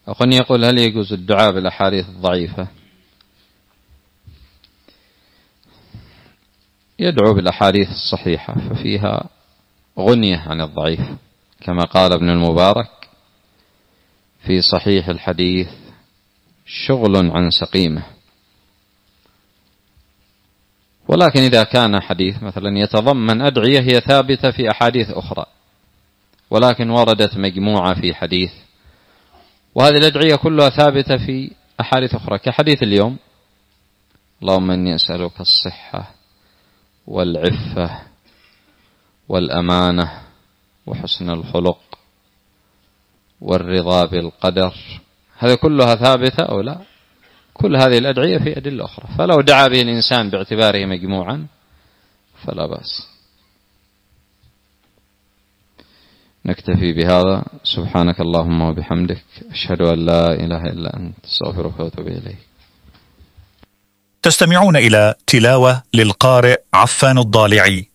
أخواني يقول: هل يجوز الدعاء بالأحاديث الضعيفة؟ يدعو بالأحاديث الصحيحة ففيها غنية عن الضعيف، كما قال ابن المبارك: في صحيح الحديث شغل عن سقيمه. ولكن إذا كان حديث مثلا يتضمن أدعية هي ثابتة في أحاديث أخرى، ولكن وردت مجموعة في حديث، وهذه الأدعية كلها ثابتة في أحاديث أخرى، كحديث اليوم: اللهم إني أسألك الصحة والعفة والأمانة وحسن الخلق والرضا بالقدر. هذه كلها ثابتة أو لا؟ كل هذه الأدعية في أدلة أخرى، فلو دعا به الإنسان باعتباره مجموعا فلا بأس. نكتفي بهذا. سبحانك اللهم وبحمدك، أشهد أن لا إله إلا أنت، أستغفرك وأتوب إليك. تستمعون إلى تلاوة للقارئ عفان الضالعي.